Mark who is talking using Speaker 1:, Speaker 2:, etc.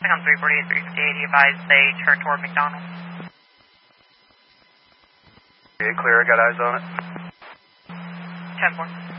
Speaker 1: On 348, 358, advised they turn toward McDonald's.
Speaker 2: Okay, clear, I got eyes on it.
Speaker 1: 10-4.